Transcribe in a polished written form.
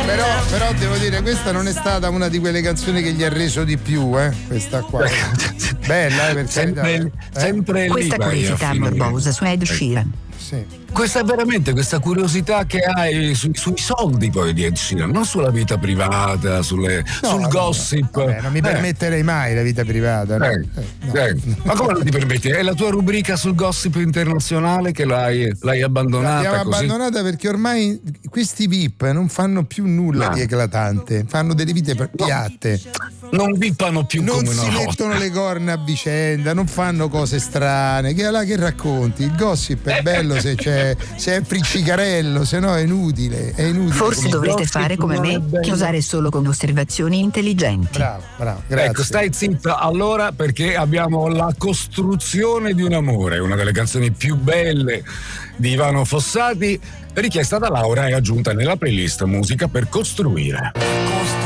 Però devo dire, questa non è stata una di quelle canzoni che gli ha reso di più, questa qua. Bella, per sempre lì. Questa curiosità morbosa su Ed Sheeran. Sì. Questa è veramente questa curiosità che hai sui soldi poi di Ed Sheeran, non sulla vita privata, sul gossip. Vabbè, non mi permetterei mai la vita privata. No? Ma come non ti permetti? È la tua rubrica sul gossip internazionale che l'hai abbandonata? L'abbiamo così? abbandonata perché ormai questi VIP non fanno più nulla di eclatante, fanno delle vite piatte. Non vippano più non come una si volta. mettono le corna a vicenda, non fanno cose strane. Che racconti? Il gossip è bello se è friccicarello, se no è inutile. Forse dovrete fare come me, chiosare solo con osservazioni intelligenti. Bravo, grazie. Ecco, stai zitta allora, perché abbiamo La costruzione di un amore, una delle canzoni più belle di Ivano Fossati, richiesta da Laura e aggiunta nella playlist Musica per costruire.